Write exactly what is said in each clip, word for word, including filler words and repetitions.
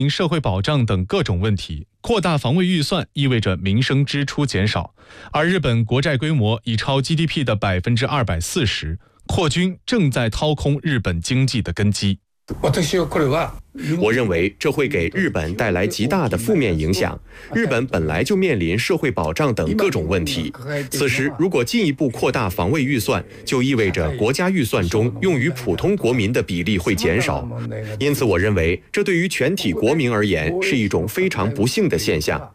社会保障等各种问题，扩大防卫预算意味着民生支出减少，而日本国债规模已超 G D P 的百分之二百四十，扩军正在掏空日本经济的根基。 我认为这会给日本带来极大的负面影响。日本本来就面临社会保障等各种问题，此时如果进一步扩大防卫预算，就意味着国家预算中用于普通国民的比例会减少。因此，我认为这对于全体国民而言是一种非常不幸的现象。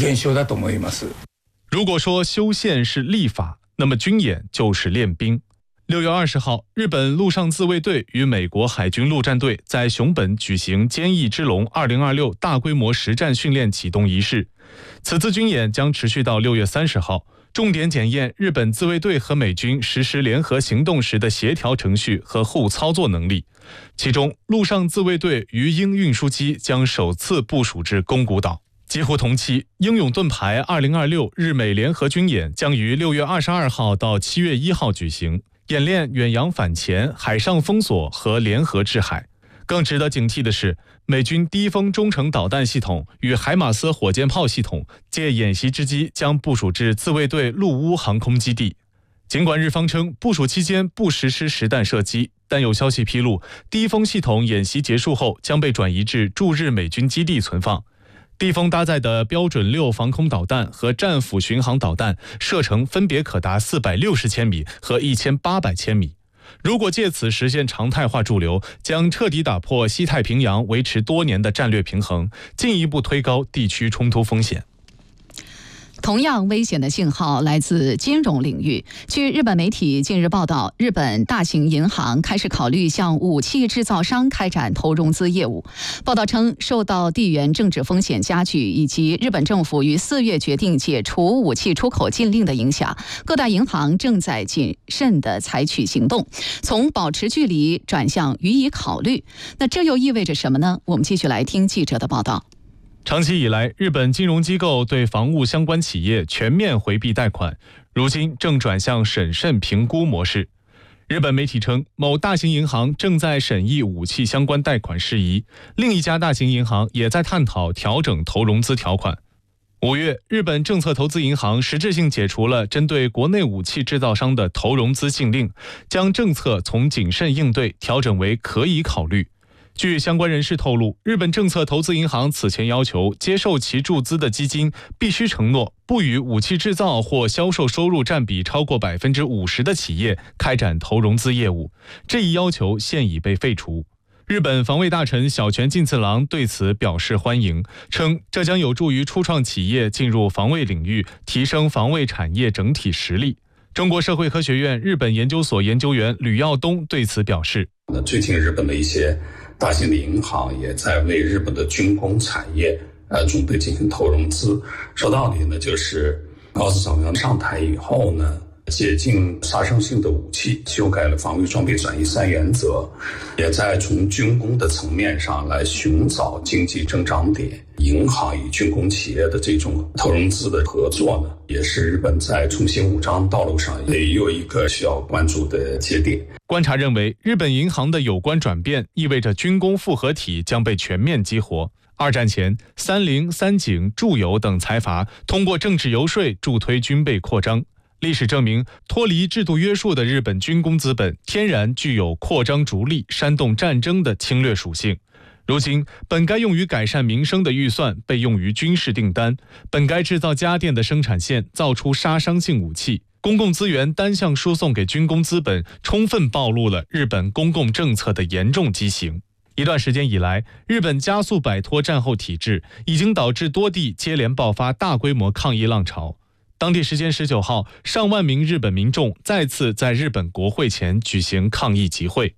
如果说修宪是立法，那么军演就是练兵。六月二十号，日本陆上自卫队与美国海军陆战队在熊本举行坚毅之龙二零二六大规模实战训练启动仪式。此次军演将持续到六月三十号，重点检验日本自卫队和美军实施联合行动时的协调程序和互操作能力。其中，陆上自卫队鱼鹰运输机将首次部署至宫古岛。几乎同期，英勇盾牌二零二六日美联合军演将于六月二十二号到七月一号举行。演练远洋反潜、海上封锁和联合制海。更值得警惕的是，美军低风中程导弹系统与海马斯火箭炮系统借演习之机将部署至自卫队陆乌航空基地。尽管日方称部署期间不实施实弹射击，但有消息披露，低风系统演习结束后将被转移至驻日美军基地存放。地风搭载的标准六防空导弹和战斧巡航导弹射程分别可达四百六十千米和一千八百千米。如果借此实现常态化驻留，将彻底打破西太平洋维持多年的战略平衡，进一步推高地区冲突风险。 同样危险的信号来自金融领域。据日本媒体近日报道，日本大型银行开始考虑向武器制造商开展投融资业务。报道称，受到地缘政治风险加剧以及日本政府于四月决定解除武器出口禁令的影响，各大银行正在谨慎地采取行动，从保持距离转向予以考虑。那这又意味着什么呢？我们继续来听记者的报道。 长期以来，日本金融机构对房屋相关企业全面回避贷款，如今正转向审慎评估模式。日本媒体称，某大型银行正在审议武器相关贷款事宜，另一家大型银行也在探讨调整投融资条款。五月，日本政策投资银行实质性解除了针对国内武器制造商的投融资禁令，将政策从谨慎应对调整为可以考虑。据相关人士透露，日本政策投资银行此前要求接受其注资的基金必须承诺不与武器制造或销售收入占比超过百分之五十的企业开展投融资业务，这一要求现已被废除。日本防卫大臣小泉进次郎对此表示欢迎，称这将有助于初创企业进入防卫领域，提升防卫产业整体实力。中国社会科学院日本研究所研究员吕耀东对此表示， 最近日本的一些大型的银行也在为日本的军工产业呃准备进行投融资。说到底呢，就是高市早苗上台以后呢，解禁杀伤性的武器，修改了防御装备转移三原则，也在从军工的层面上来寻找经济增长点。银行与军工企业的这种投融资的合作呢，也是日本在重新武装道路上也有一个需要关注的节点。 观察认为，日本银行的有关转变意味着军工复合体将被全面激活。二战前，三菱、三井、住友等财阀通过政治游说助推军备扩张。历史证明，脱离制度约束的日本军工资本天然具有扩张逐利、煽动战争的侵略属性。如今，本该用于改善民生的预算被用于军事订单，本该制造家电的生产线造出杀伤性武器，公共资源单向输送给军工资本，充分暴露了日本公共政策的严重畸形。一段时间以来，日本加速摆脱战后体制，已经导致多地接连爆发大规模抗议浪潮。当地时间十九号，上万名日本民众再次在日本国会前举行抗议集会。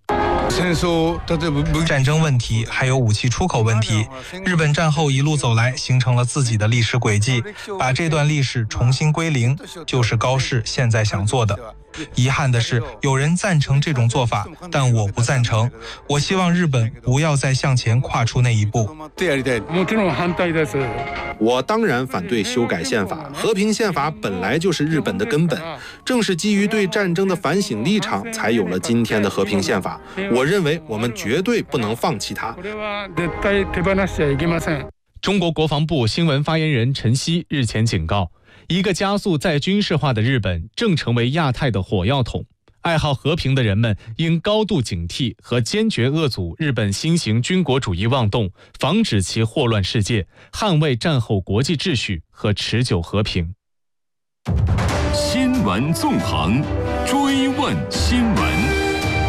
战争问题还有武器出口问题，日本战后一路走来形成了自己的历史轨迹，把这段历史重新归零，就是高市现在想做的。 遗憾的是，有人赞成这种做法，但我不赞成。我希望日本不要再向前跨出那一步。 我当然反对修改宪法，和平宪法本来就是日本的根本，正是基于对战争的反省立场，才有了今天的和平宪法。我认为我们绝对不能放弃它。 中国国防部新闻发言人陈希日前警告，一个加速再军事化的日本正成为亚太的火药桶。爱好和平的人们应高度警惕和坚决遏阻日本新型军国主义妄动，防止其祸乱世界，捍卫战后国际秩序和持久和平。 新闻纵横，追问新闻。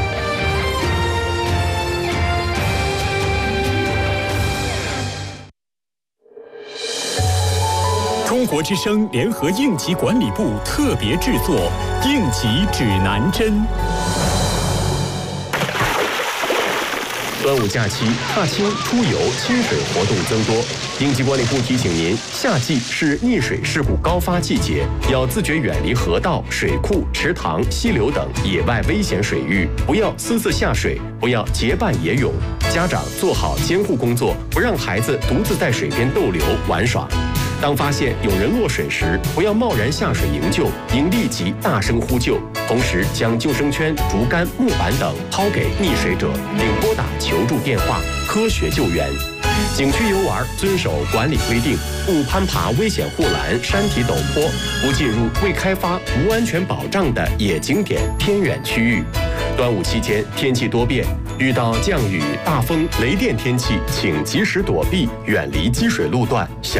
中国之声联合应急管理部特别制作《应急指南针》。 端午假期，踏青、出游、亲水活动增多。应急管理部提醒您，夏季是溺水事故高发季节，要自觉远离河道、水库、池塘、溪流等野外危险水域，不要私自下水，不要结伴野泳。家长做好监护工作，不让孩子独自在水边逗留玩耍。当发现有人落水时，不要贸然下水营救，应立即大声呼救，同时将救生圈、竹竿、木板等抛给溺水者，并拨打求助电话，科学救援。景区游玩遵守管理规定，勿攀爬危险护栏、山体陡坡，不进入未开发、无安全保障的野景点、偏远区域。端午期间天气多变，遇到降雨、大风、雷电天气，请及时躲避，远离积水路段，小